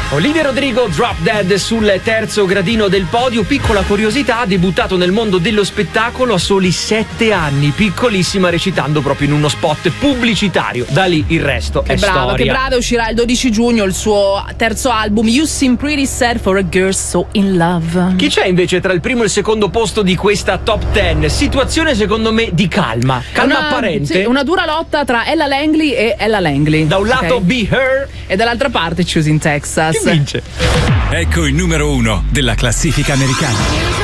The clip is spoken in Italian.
Olivia Rodrigo, Drop Dead sul terzo gradino del podio. Piccola curiosità, ha debuttato nel mondo dello spettacolo a soli 7 anni, piccolissima, recitando proprio in uno spot pubblicitario. Da lì il resto è storia. Che brava, uscirà il 12 giugno il suo terzo album You Seem Pretty Sad for a Girl So In Love. Chi c'è invece tra il primo e il secondo posto di questa top 10? Situazione secondo me di calma apparente. Sì, una dura lotta tra Ella Langley e Ella Langley. Da un lato Be Her e dall'altra parte Choosing Texas. Chi vince? Ecco il numero 1 della classifica americana.